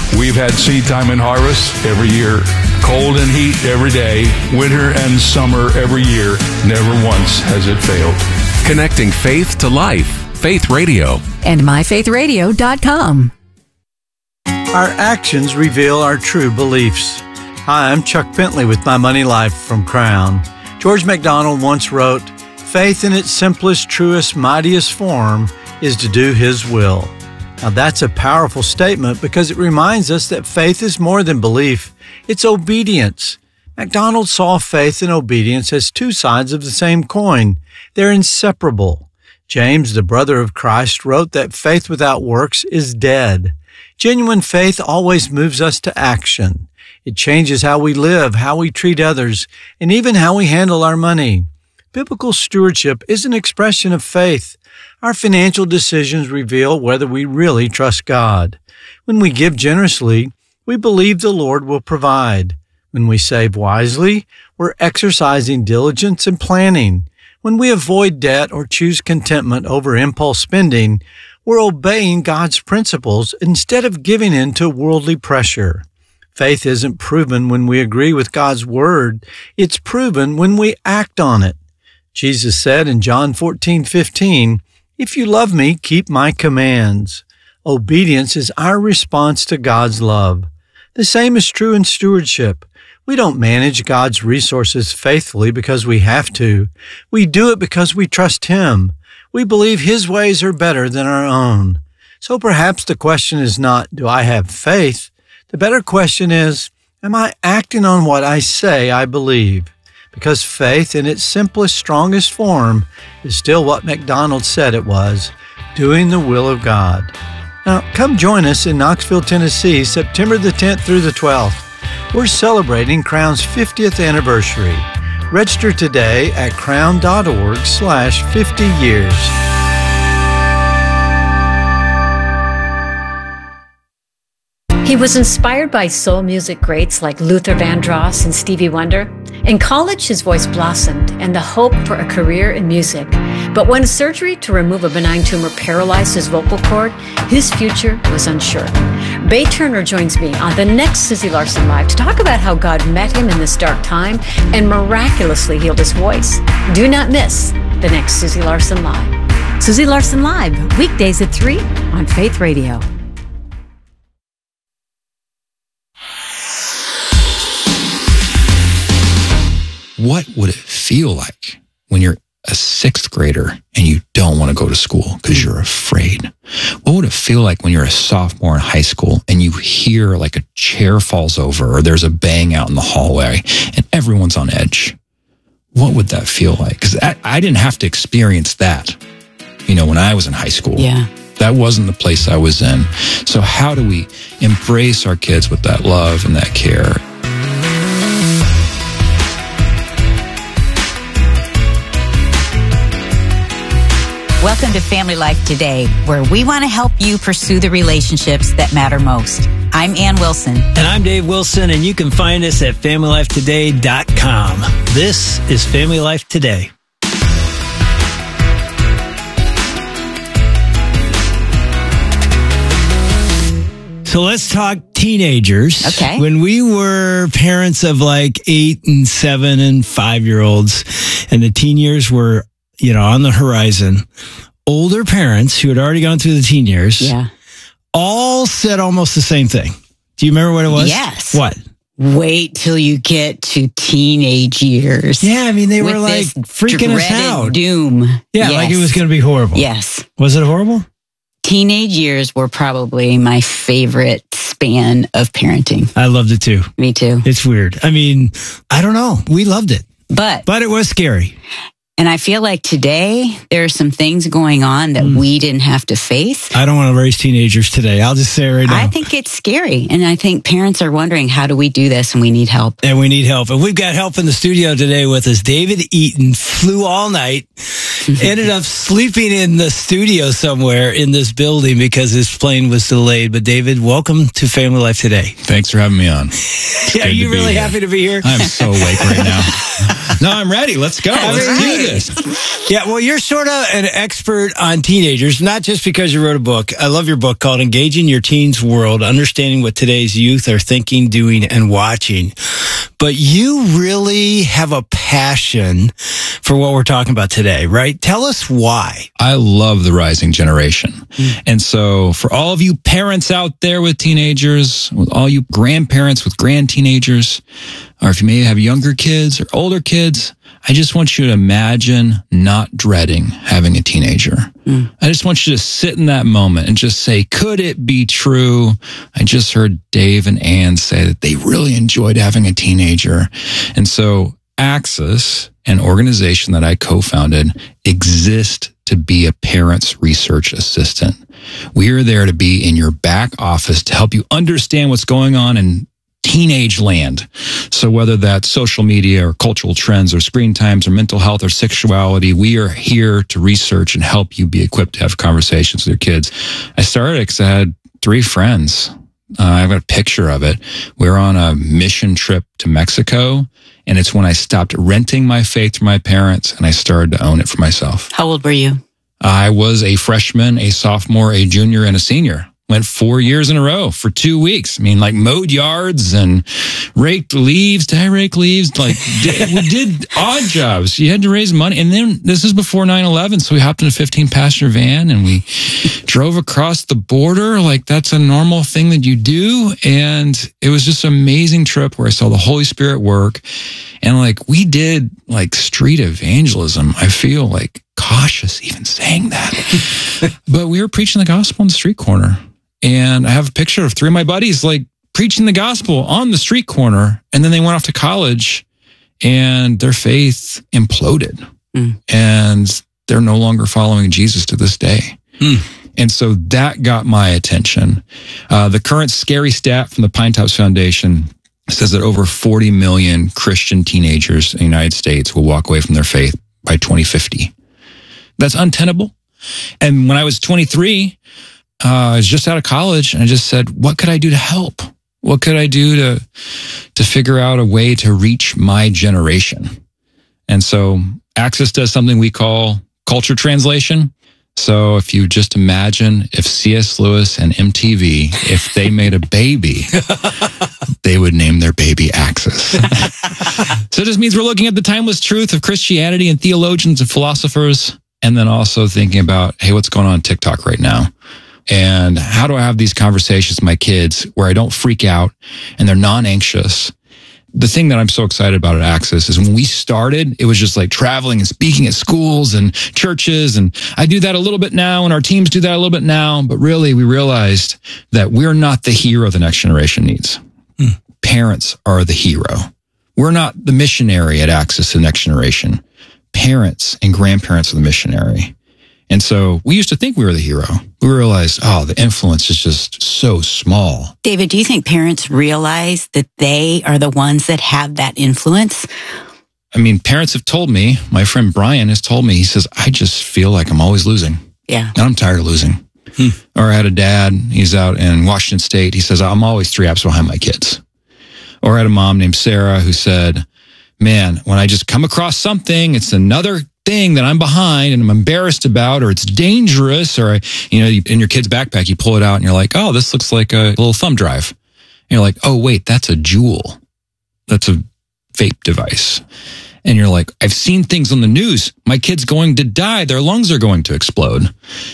We've had seed time and harvest every year, cold and heat every day, winter and summer every year. Never once has it failed. Connecting faith to life. Faith Radio. And myfaithradio.com. Our actions reveal our true beliefs. Hi, I'm Chuck Bentley with My Money Life from Crown. George MacDonald once wrote, "Faith in its simplest, truest, mightiest form is to do His will." Now that's a powerful statement because it reminds us that faith is more than belief. It's obedience. MacDonald saw faith and obedience as two sides of the same coin. They're inseparable. James, the brother of Christ, wrote that faith without works is dead. Genuine faith always moves us to action. It changes how we live, how we treat others, and even how we handle our money. Biblical stewardship is an expression of faith. Our financial decisions reveal whether we really trust God. When we give generously, we believe the Lord will provide. When we save wisely, we're exercising diligence and planning. When we avoid debt or choose contentment over impulse spending, we're obeying God's principles instead of giving in to worldly pressure. Faith isn't proven when we agree with God's word. It's proven when we act on it. Jesus said in John 14:15, "If you love me, keep my commands." Obedience is our response to God's love. The same is true in stewardship. We don't manage God's resources faithfully because we have to. We do it because we trust Him. We believe His ways are better than our own. So perhaps the question is not, do I have faith? The better question is, am I acting on what I say I believe? Because faith in its simplest, strongest form is still what MacDonald said it was, doing the will of God. Now, come join us in Knoxville, Tennessee, September the 10th through the 12th. We're celebrating Crown's 50th anniversary. Register today at crown.org/50 years. He was inspired by soul music greats like Luther Vandross and Stevie Wonder. In college, his voice blossomed and the hope for a career in music. But when surgery to remove a benign tumor paralyzed his vocal cord, his future was unsure. Bay Turner joins me on the next Susie Larson Live to talk about how God met him in this dark time and miraculously healed his voice. Do not miss the next Susie Larson Live. Susie Larson Live, weekdays at 3 on Faith Radio. What would it feel like when you're a sixth grader and you don't want to go to school because you're afraid? What would it feel like when you're a sophomore in high school and you hear like a chair falls over or there's a bang out in the hallway and everyone's on edge? What would that feel like? Because I didn't have to experience that, when I was in high school. Yeah. That wasn't the place I was in. So how do we embrace our kids with that love and that care? Welcome to Family Life Today, where we want to help you pursue the relationships that matter most. I'm Ann Wilson. And I'm Dave Wilson, and you can find us at FamilyLifeToday.com. This is Family Life Today. So let's talk teenagers. Okay. When we were parents of like 8 and 7 and 5-year-olds, and the teen years were on the horizon, older parents who had already gone through the teen years, all said almost the same thing. Do you remember what it was? Yes. What? Wait till you get to teenage years. Yeah, they were like freaking us out. Doom. Yeah, like it was going to be horrible. Yes. Was it horrible? Teenage years were probably my favorite span of parenting. I loved it too. Me too. It's weird. I don't know. We loved it. But it was scary. And I feel like today there are some things going on that we didn't have to face. I don't want to raise teenagers today. I'll just say it right now. I think it's scary. And I think parents are wondering, how do we do this? And we need help. And we need help. And we've got help in the studio today with us. David Eaton flew all night ended up sleeping in the studio somewhere in this building because his plane was delayed. But David, welcome to Family Life Today. Thanks for having me on. Are you really happy to be here? I'm so awake right now. No, I'm ready. Let's go. Let's do this. Yeah, well, you're sort of an expert on teenagers, not just because you wrote a book. I love your book called Engaging Your Teens World, Understanding What Today's Youth Are Thinking, Doing, and Watching. But you really have a passion for what we're talking about today, right? Tell us why. I love the rising generation. And so for all of you parents out there with teenagers, with all you grandparents with grand teenagers, or if you may have younger kids or older kids, I just want you to imagine not dreading having a teenager. I just want you to sit in that moment and just say, could it be true? I just heard Dave and Ann say that they really enjoyed having a teenager. And so Axis, an organization that I co-founded, exists to be a parent's research assistant. We are there to be in your back office to help you understand what's going on in teenage land. So whether that's social media or cultural trends or screen times or mental health or sexuality, we are here to research and help you be equipped to have conversations with your kids. I started because I had 3 friends. I've got a picture of it. We were on a mission trip to Mexico, and it's when I stopped renting my faith from my parents and I started to own it for myself. How old were you? I was a freshman, a sophomore, a junior, and a senior. Went 4 years in a row for 2 weeks. I mean, like mowed yards and raked leaves. Did I rake leaves? Like we did odd jobs. You had to raise money. And then this is before 9/11. So we hopped in a 15-passenger van and we drove across the border. Like that's a normal thing that you do. And it was just an amazing trip where I saw the Holy Spirit work. And like we did like street evangelism. I feel like cautious even saying that. But we were preaching the gospel on the street corner. And I have a picture of 3 of my buddies like preaching the gospel on the street corner. And then they went off to college and their faith imploded. And they're no longer following Jesus to this day. And so that got my attention. The current scary stat from the Pine Tops Foundation says that over 40 million Christian teenagers in the United States will walk away from their faith by 2050. That's untenable. And when I was 23, I was just out of college and I just said, what could I do to help? What could I do to figure out a way to reach my generation? And so Axis does something we call culture translation. So if you just imagine if C.S. Lewis and MTV, if they made a baby, they would name their baby Axis. So it just means we're looking at the timeless truth of Christianity and theologians and philosophers, and then also thinking about, hey, what's going on TikTok right now? And how do I have these conversations with my kids where I don't freak out and they're non-anxious? The thing that I'm so excited about at Axis is when we started, it was just like traveling and speaking at schools and churches. And I do that a little bit now and our teams do that a little bit now. But really, we realized that we're not the hero the next generation needs. Parents are the hero. We're not the missionary at Axis the next generation. Parents and grandparents are the missionary. And so we used to think we were the hero. We realized, the influence is just so small. David, do you think parents realize that they are the ones that have that influence? I mean, parents have told me, my friend Brian has told me, he says, I just feel like I'm always losing. Yeah. And I'm tired of losing. Or I had a dad, he's out in Washington State. He says, I'm always 3 apps behind my kids. Or I had a mom named Sarah who said, man, when I just come across something, it's another thing that I'm behind and I'm embarrassed about, or it's dangerous, or, in your kid's backpack, you pull it out and you're like, oh, this looks like a little thumb drive. And you're like, oh, wait, that's a Juul. That's a vape device. And you're like, I've seen things on the news. My kid's going to die. Their lungs are going to explode.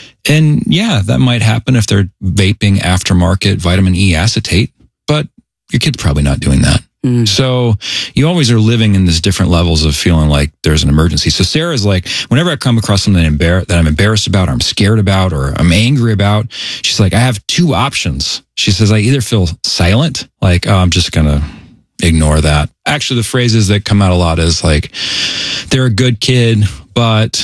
And yeah, that might happen if they're vaping aftermarket vitamin E acetate, but your kid's probably not doing that. So you always are living in these different levels of feeling like there's an emergency. So Sarah's like, whenever I come across something that I'm embarrassed about, or I'm scared about, or I'm angry about, she's like, I have 2 options. She says, I either feel silent, like, oh, I'm just going to ignore that. Actually, the phrases that come out a lot is like, they're a good kid, but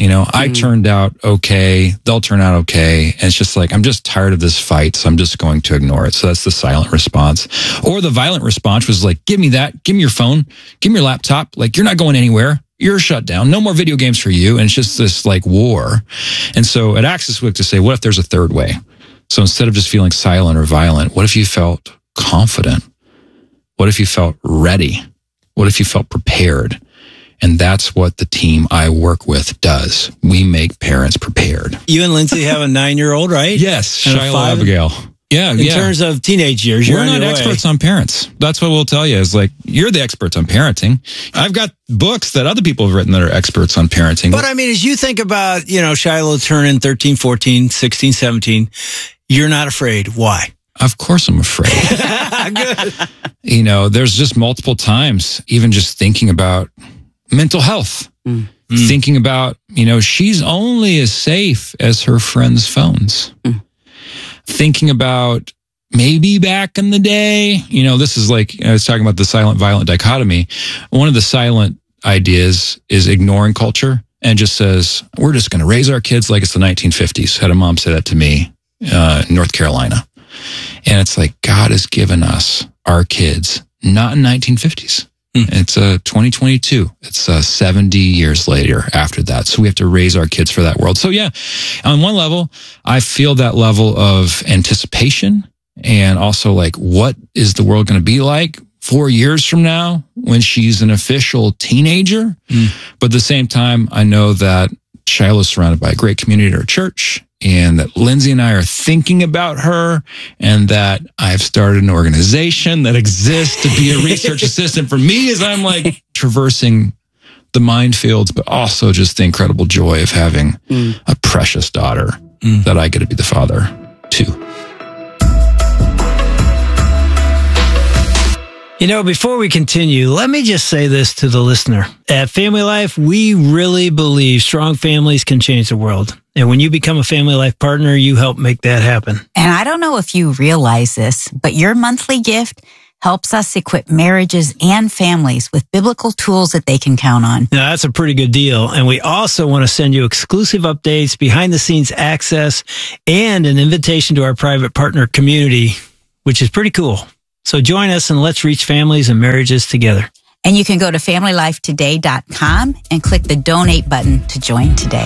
I turned out okay. They'll turn out okay. And it's just like, I'm just tired of this fight. So I'm just going to ignore it. So that's the silent response. Or the violent response was like, give me that. Give me your phone. Give me your laptop. Like, you're not going anywhere. You're shut down. No more video games for you. And it's just this like war. And so at Access we look to say, what if there's a third way? So instead of just feeling silent or violent, what if you felt confident? What if you felt ready? What if you felt prepared? And that's what the team I work with does. We make parents prepared. You and Lindsay have a 9-year-old, right? Yes, and Shiloh Abigail. Yeah, in terms of teenage years, we're not experts on parents. That's what we'll tell you is like, you're the experts on parenting. I've got books that other people have written that are experts on parenting. But I mean, as you think about, Shiloh turning 13, 14, 16, 17, you're not afraid. Why? Of course I'm afraid. Good. There's just multiple times, even just thinking about mental health, thinking about, she's only as safe as her friends' phones. Thinking about maybe back in the day, this is like, I was talking about the silent violent dichotomy. One of the silent ideas is ignoring culture and just says, we're just going to raise our kids like it's the 1950s. Had a mom say that to me in North Carolina. And it's like, God has given us our kids, not in 1950s. It's 2022. It's 70 years later after that. So we have to raise our kids for that world. So yeah, on one level, I feel that level of anticipation and also like, what is the world going to be like 4 years from now when she's an official teenager? But at the same time, I know that Shiloh's surrounded by a great community at our church, and that Lindsay and I are thinking about her, and that I've started an organization that exists to be a research assistant for me as I'm like traversing the minefields, but also just the incredible joy of having a precious daughter that I get to be the father to. Before we continue, let me just say this to the listener. At Family Life, we really believe strong families can change the world. And when you become a Family Life partner, you help make that happen. And I don't know if you realize this, but your monthly gift helps us equip marriages and families with biblical tools that they can count on. Now, that's a pretty good deal. And we also want to send you exclusive updates, behind the scenes access, and an invitation to our private partner community, which is pretty cool. So join us and let's reach families and marriages together. And you can go to FamilyLifeToday.com and click the donate button to join today.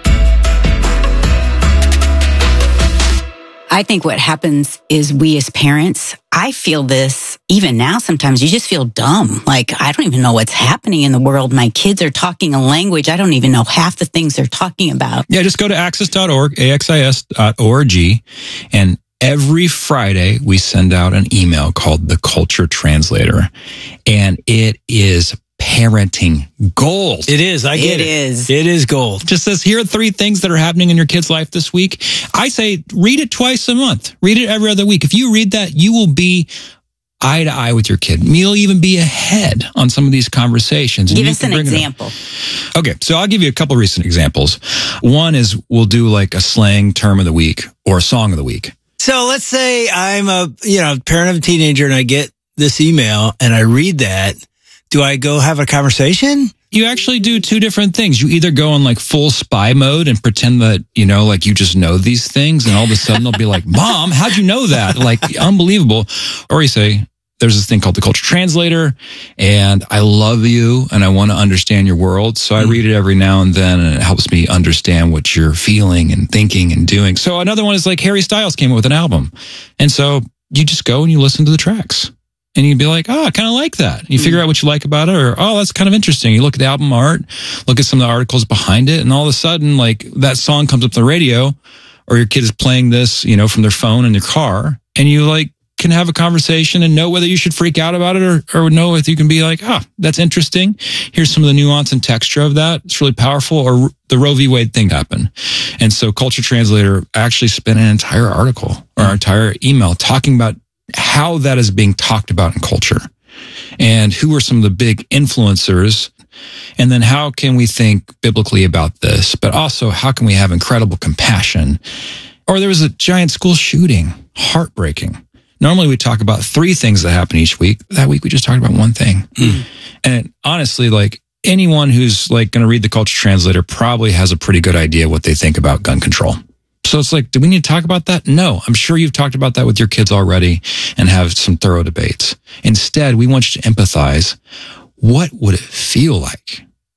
I think what happens is we as parents, I feel this even now sometimes, you just feel dumb. Like, I don't even know what's happening in the world. My kids are talking a language. I don't even know half the things they're talking about. Yeah, just go to axis.org, axis.org, and every Friday, we send out an email called The Culture Translator, and it is parenting gold. It is. I get it. It is gold. Just says, here are 3 things that are happening in your kid's life this week. I say, read it twice a month. Read it every other week. If you read that, you will be eye to eye with your kid. You'll even be ahead on some of these conversations. Give us an example. Okay, so I'll give you a couple of recent examples. One is we'll do like a slang term of the week or a song of the week. So let's say I'm a parent of a teenager and I get this email and I read that. Do I go have a conversation? You actually do 2 different things. You either go in like full spy mode and pretend that, like you just know these things, and all of a sudden they'll be like, Mom, how'd you know that? Like, unbelievable. Or you say, there's this thing called the Culture Translator, and I love you and I want to understand your world. So I read it every now and then, and it helps me understand what you're feeling and thinking and doing. So another one is like Harry Styles came up with an album. And so you just go and you listen to the tracks. And you'd be like, oh, I kind of like that. And you figure out what you like about it, or, oh, that's kind of interesting. You look at the album art, look at some of the articles behind it, and all of a sudden, like, that song comes up on the radio, or your kid is playing this, from their phone in their car, and you, like, can have a conversation and know whether you should freak out about it or know if you can be like, that's interesting. Here's some of the nuance and texture of that. It's really powerful. Or the Roe v. Wade thing happened. And so Culture Translator actually spent an entire article or an entire email talking about how that is being talked about in culture and who are some of the big influencers. And then how can we think biblically about this, but also how can we have incredible compassion? Or there was a giant school shooting, heartbreaking. Normally we talk about 3 things that happen each week. That week we just talked about 1 thing. And honestly, like, anyone who's like going to read the Culture Translator probably has a pretty good idea what they think about gun control. So it's like, do we need to talk about that? No, I'm sure you've talked about that with your kids already and have some thorough debates. Instead, we want you to empathize. What would it feel like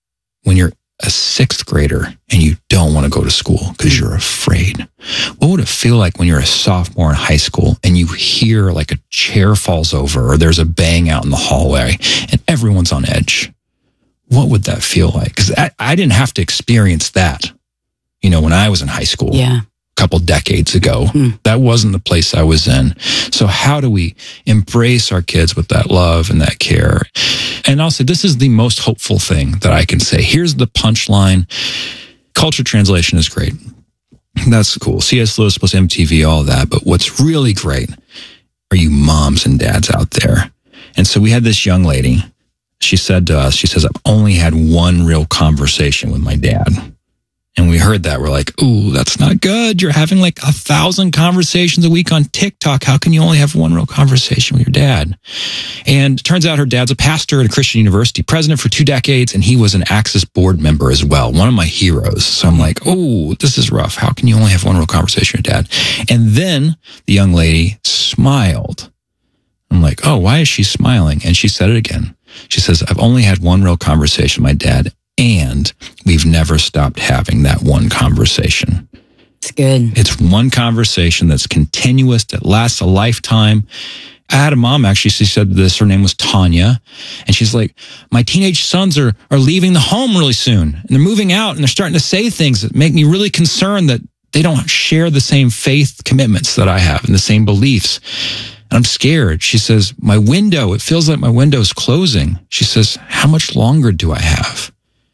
when you're a sixth grader and you don't want to go to school because you're afraid? What would it feel like when you're a sophomore in high school and you hear like a chair falls over or there's a bang out in the hallway and everyone's on edge? What would that feel like? Because I didn't have to experience that, when I was in high school. Yeah. Couple decades ago. That wasn't the place I was in. So how do we embrace our kids with that love and that care? And I'll say this is the most hopeful thing that I can say. Here's the punchline. Culture translation is great. That's cool. C.S. Lewis plus MTV, all that. But what's really great are you moms and dads out there. And so we had this young lady. She said to us, she says, I've only had one real conversation with my dad. And we heard that. We're like, ooh, that's not good. You're having like 1,000 conversations a week on TikTok. How can you only have one real conversation with your dad? And it turns out her dad's a pastor at a Christian university, president for 2 decades, and he was an Access board member as well, one of my heroes. So I'm like, oh, this is rough. How can you only have one real conversation with your dad? And then the young lady smiled. I'm like, oh, why is she smiling? And she said it again. She says, I've only had one real conversation with my dad, and we've never stopped having that one conversation. It's good. It's one conversation that's continuous, that lasts a lifetime. I had a mom, actually, she said this, her name was Tanya, and she's like, my teenage sons are leaving the home really soon, and they're moving out, and they're starting to say things that make me really concerned that they don't share the same faith commitments that I have and the same beliefs. And I'm scared. She says, it feels like my window's closing. She says, how much longer do I have?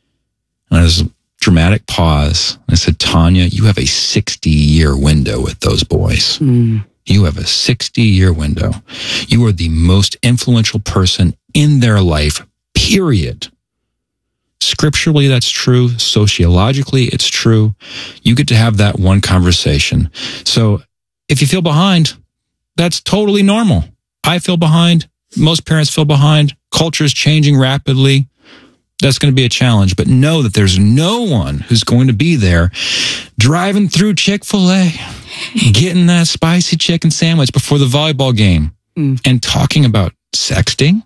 And there's a dramatic pause. I said, Tanya, you have a 60-year window with those boys. You have a 60-year window. You are the most influential person in their life, period. Scripturally, that's true. Sociologically, it's true. You get to have that one conversation. So if you feel behind, that's totally normal. I feel behind. Most parents feel behind. Culture is changing rapidly. That's going to be a challenge, but know that there's no one who's going to be there driving through Chick-fil-A, getting that spicy chicken sandwich before the volleyball game and talking about sexting